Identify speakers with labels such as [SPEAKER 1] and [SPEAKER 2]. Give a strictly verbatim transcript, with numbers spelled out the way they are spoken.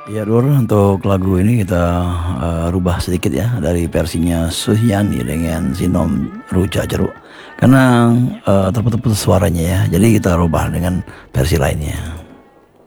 [SPEAKER 1] Iya Lur, untuk lagu ini kita eh, rubah sedikit ya dari versinya Suhyani dengan Sinom Ruja Jeruk karena eh, terputus-putus suaranya ya, jadi kita rubah dengan versi lainnya.